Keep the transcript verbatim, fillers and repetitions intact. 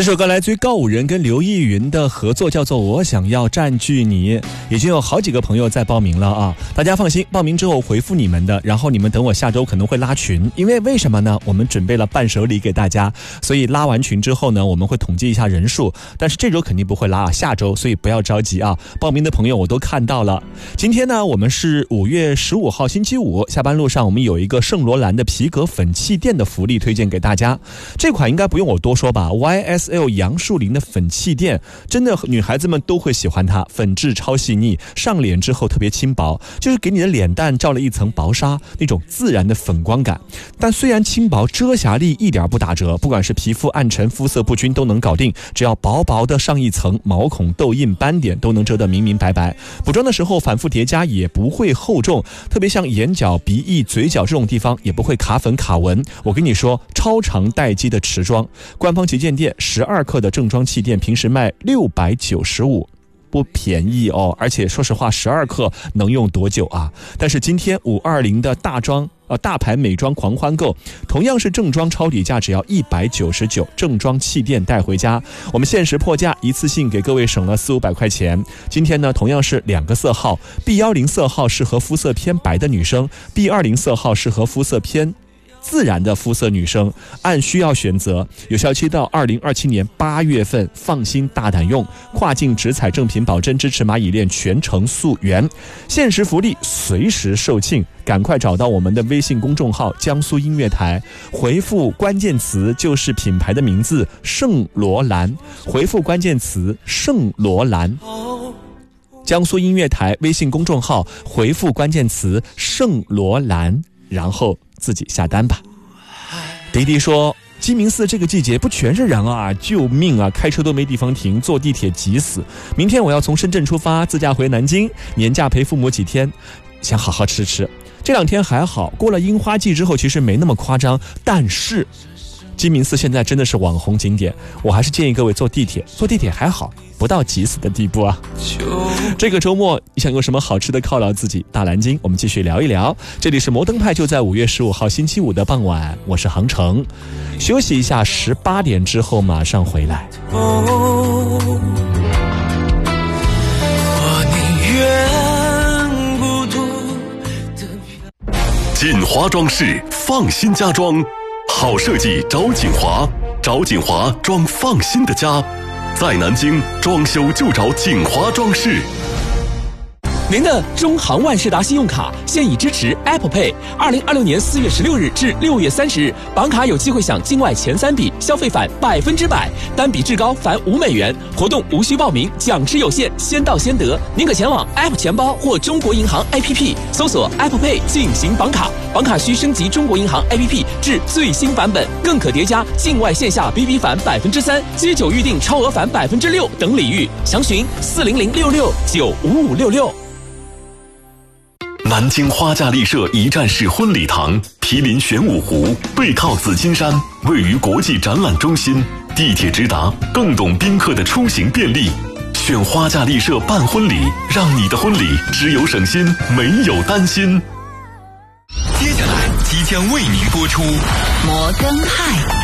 这首歌来自于告五人跟刘奕云的合作，叫做《我想要占据你》。已经有好几个朋友在报名了啊！大家放心，报名之后回复你们的，然后你们等我下周可能会拉群，因为为什么呢？我们准备了伴手礼给大家，所以拉完群之后呢，我们会统计一下人数，但是这周肯定不会拉啊，下周，所以不要着急啊！报名的朋友我都看到了。今天呢，我们是五月十五号星期五，下班路上我们有一个圣罗兰的皮革粉气垫的福利推荐给大家。这款应该不用我多说吧 ，Y S L 杨树林的粉气垫，真的女孩子们都会喜欢它，粉质超细腻，上脸之后特别轻薄，就是给你的脸蛋罩了一层薄纱，那种自然的粉光感。但虽然轻薄，遮瑕力一点不打折，不管是皮肤暗沉、肤色不均都能搞定，只要薄薄的上一层，毛孔、痘印、斑点都能遮得明明白白。补妆的时候反复叠加也不会厚重，特别像眼角、鼻翼、嘴角这种地方也不会卡粉卡纹。我跟你说，超长待机的持妆。官方旗舰店十二克的正装气垫平时卖六百九十五。不便宜哦，而且说实话十二克能用多久啊？但是今天五二零的大装呃大牌美妆狂欢购，同样是正装抄底价只要一百九十九，正装气垫带回家，我们限时破价，一次性给各位省了四五百块钱。今天呢，同样是两个色号 ，B 一零 色号适合肤色偏白的女生 ，B 二零 色号适合肤色偏自然的肤色女生，按需要选择，有效期到二零二七年八月份，放心大胆用，跨境直采正品保真，支持蚂蚁链全程溯源，限时福利随时售罄，赶快找到我们的微信公众号江苏音乐台，回复关键词就是品牌的名字圣罗兰，回复关键词圣罗兰，江苏音乐台微信公众号回复关键词圣罗兰，然后自己下单吧。迪迪说，鸡鸣寺这个季节不全是人啊，救命啊，开车都没地方停，坐地铁急死。明天我要从深圳出发，自驾回南京，年假陪父母几天，想好好吃吃。这两天还好，过了樱花季之后其实没那么夸张，但是鸡鸣寺现在真的是网红景点，我还是建议各位坐地铁，坐地铁还好，不到急死的地步啊。这个周末你想用什么好吃的犒劳自己？大蓝鲸我们继续聊一聊。这里是摩登派，就在五月十五号星期五的傍晚，我是航程，休息一下，十八点之后马上回来。 我宁愿孤独的锦华装饰，放心家装，好设计找锦华，找锦华装放心的家，在南京装修就找锦华装饰。 您的中航万事达信用卡现已支持 Apple Pay， 二零二六年四月十六日至六月三十日，绑卡有机会享境外前三笔消费返百分之百，单笔至高返五美元。活动无需报名，奖池有限，先到先得。您可前往 App 钱包或中国银行 A P P 搜索 Apple Pay 进行绑卡，绑卡需升级中国银行 A P P 至最新版本，更可叠加境外线下 B B 返百分之三、机酒预订超额返百分之六等礼遇。详询四零零六六九五五六六。 南京花架丽舍一站式婚礼堂，毗邻玄武湖，背靠紫金山，位于国际展览中心，地铁直达，更懂宾客的出行便利。选花架丽舍办婚礼，让你的婚礼只有省心，没有担心。 接下来即将为您播出摩登派。